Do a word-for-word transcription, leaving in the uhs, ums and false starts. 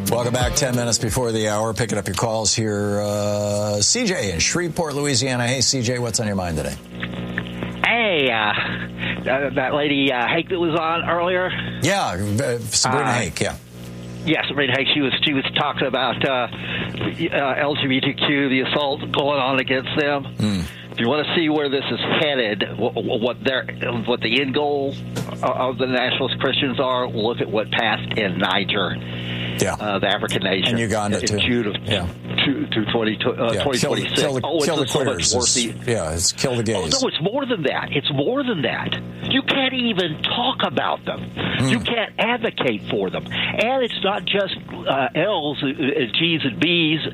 Welcome back. Ten minutes before the hour. Picking up your calls here. Uh, C J in Shreveport, Louisiana. Hey, C J, what's on your mind today? Hey, uh, uh, that lady uh, Hake that was on earlier. Yeah, uh, Sabrina uh, Hake. Yeah. Yes, Sabrina Hake. She was she was talking about uh, uh, L G B T Q, the assault going on against them. Mm. If you want to see where this is headed, what, what their what the end goal of the nationalist Christians are, look at what passed in Niger. Yeah, uh, the African nation, and Uganda in too. June of yeah. to, to twenty, uh, yeah. twenty twenty-six. Kill, kill the, oh, kill it's the so quitters. much worse. It's, yeah, it's kill the gays. Oh, no, it's more than that. It's more than that. You can't even talk about them. Mm. You can't advocate for them. And it's not just uh, L's, uh, G's, and B's